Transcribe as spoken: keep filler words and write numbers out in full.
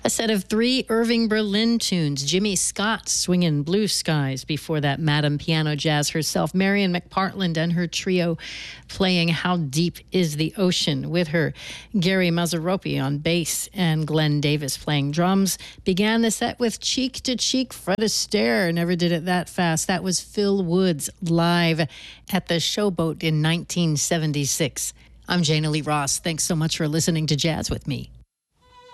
A set of three Irving Berlin tunes. Jimmy Scott swinging Blue Skies. Before that, Madame Piano Jazz herself, Marian McPartland, and her trio playing How Deep Is the Ocean with her Gary Mazzaropi on bass and Glenn Davis playing drums. Began the set with Cheek to Cheek, Fred Astaire. Never did it that fast. That was Phil Woods live at the Showboat in nineteen seventy-six. I'm Jana Lee Ross. Thanks so much for listening to Jazz with me.